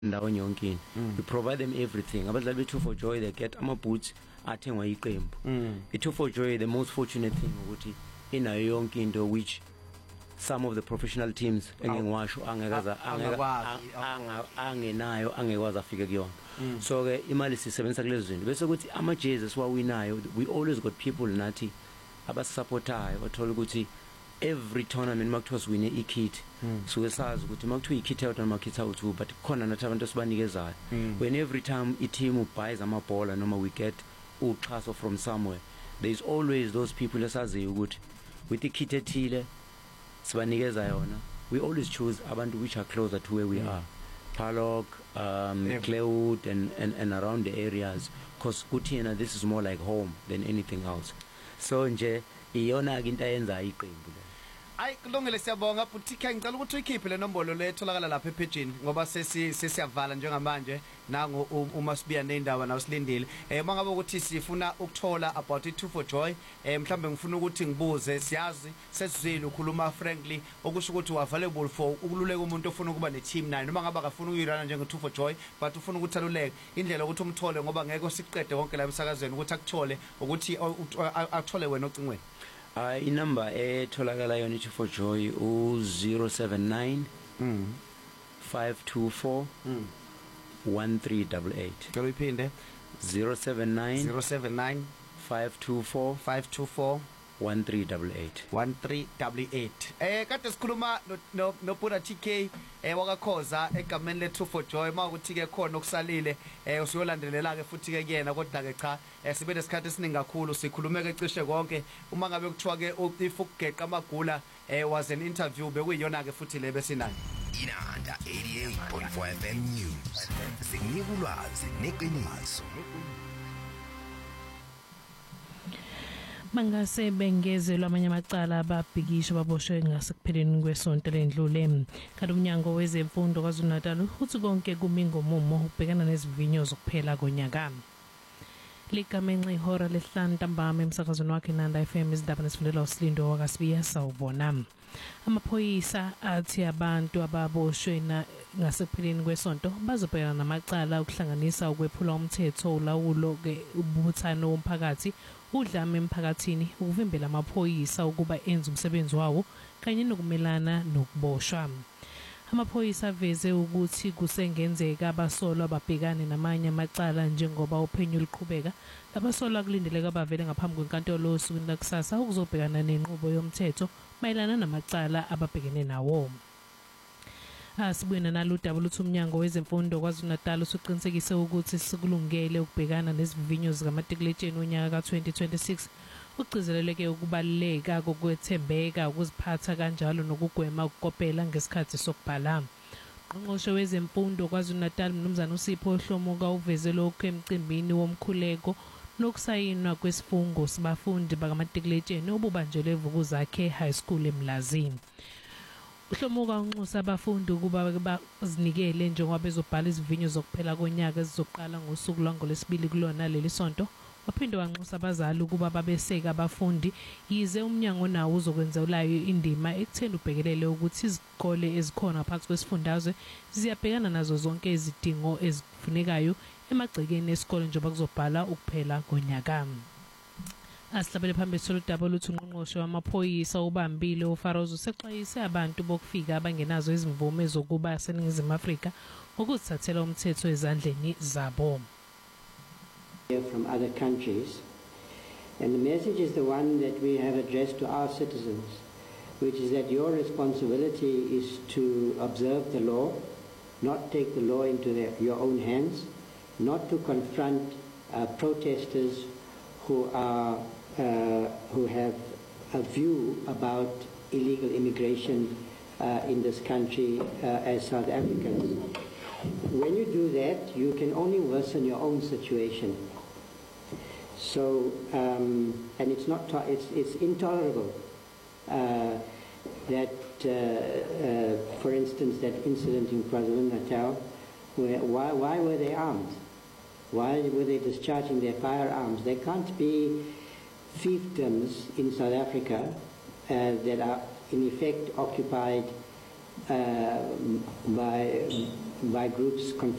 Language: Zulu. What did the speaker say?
ndawonye yonke. We provide them everything. Abadlali be2 for Joy, they get ama-boots athengwa iqembu. I2 for Joy, the most fortunate thing ukuthi inayo yonke into which some of the professional teams engiwasho angenayo angekwazi afike kuyona. So ke imali sisebenzisa kulezi zinto bese ukuthi ama-jerseys esiwawinayo, we always got people nathi abasupportayo bathola ukuthi every tournament makuthiwa siwine i-kit suke sazi ukuthi makuthiwa i-kit out noma kit out but khona nathi abantu esibanikezayo. When every time i-team buys amabhola noma we get uxhaso from somewhere, there is always those people esaziyo ukuthi with i-kit ethile sibanikeza yona. We always choose abantu which are closer to where we are, Palok, Clewood and around the areas, because kuthina this is more like home than anything else. So nje iyona into ayenza iqembu le. Ay kulungile, siyabonga futhi ngicela ukuthi uyikhiphe le nombolo letholakala lapha ephejini ngoba sesiyavala njengamanje nango uma sibiya nendawo nawo silindile. Mangabe ukuthi sifuna ukuthola about i2 for Joy, mhlambe ngifuna ukuthi ngibuze, siyazi sesizwile ukhuluma frankly okusho ukuthi available for ukululeka umuntu ofuna ukuba neteam nayo noma ngabe akafuna ukuyirana njenge2 for Joy but ufuna ukuthi aluleke indlela ukuthi umthole ngoba ngeke siqede konke la emsakazweni ukuthi akuthole ukuthi athole wena ocingweni. Inumber etholakala yona i2 for Joy u079 524 1388. Ngicela uyiphinde 079 524 1388. Kade sikhuluma no Pura TK wakakhoza egameni le2 for Joy makuthi ke khona okusalile usiyolandelela ke futhi ke kuyena kodwa ke cha sibe lesikhathi esiningi kakhulu sikhulume ke cishe konke uma ngabe kuthiwa ke if ukugeqa amagula was an interview bekuyiyona ke futhi le besinayo Inanda 88.4 FM News sinika ulwazi neqiniso. Mangase bengezelwa amanye amacala ababhikisho baboshwe ngasekupheleni kwesonto lendlule. Kanti umnyango wezemfundo KwaZulu-Natal uthi konke kumi ngomumo ukubhekana nezivinyo zokuphela konyaka. Ligamenxe ihora lesihlanu ntambama emsakazweni wakhe Nanda FM izindaba nesifundela uSlindo wakasibiya sawubona. Amaphoyisa athi abantu ababoshwe ngasekupheleni kwesonto bazobhekana namacala ukuhlanganisa ukwephula umthetho ulawulo ke ubuthano womphakathi, udlame emphakathini, ukuvimbela amaphoyisa ukuba enze umsebenzi wawo kanye nokumelana nokuboshwa. Amaphoyisa aveze ukuthi kusengenzeka abasolwa babhekane namanye amacala njengoba uphenyo luqhubeka. Abasolwa kulindeleka bavele ngaphambi kwenkantolo osukwini lakusasa ukuzobhekana nenqubo yomthetho mayelana namacala ababhekene nawo. Asibuyena naludaba luthi umnyango wezemfundo KwaZulu-Natal usuqinisekise ukuthi sikulungele ukubhekana nezivinyo zikamatikuletsheni onyaka ka2026. Ugcizeleleke ukubaleka kokwethembeka, ukuziphatha kanjalo nokugwema ukukopela ngesikhathi sokubhala. Ungqongqoshe wezemfundo KwaZulu-Natal Mnumzana uSipho Hlomuka uveze lokho emcimbini womkhuleko nokusayinwa kwesifungo sibafundi bakamatikuletsheni obubanjelwe eVukuzakhe High School eMlazini. Uhlomuka unxusa abafundi ukuba bazinikele njengoba bezobhala izivinyo zokuphela konyaka ezizoqala ngosuku lwangolesibili kulona leli sonto. Waphinde wanxusa abazali ukuba babeseka abafundi yize umnyango nawo uzokwenzelayo indima ekutheni ubhekelele ukuthi izikole ezikhona phansi kwesifundazwe ziyabhekana nazo zonke izidingo ezifunekayo emagcekeni esikole njengoba kuzobhala ukuphela konyaka. Asihlabele phambili soludaba oluthi ungqongqoshe wamaphoyisa ubambile uFaroz usexwayise abantu bokufika abangenazo izimvume zokuba seNingizimu Afrika ukuzithathela umthetho ezandleni zabo. From other countries, and the message is the one that we have addressed to our citizens, which is that your responsibility is to observe the law, not take the law into your own hands, not to confront protesters who have a view about illegal immigration in this country as South Africans. When you do that, you can only worsen your own situation. So, and it's not, it's intolerable that, for instance, that incident in KwaZulu-Natal, why were they armed? Why were they discharging their firearms? There can't be fiefdoms in South Africa that are in effect occupied by by groups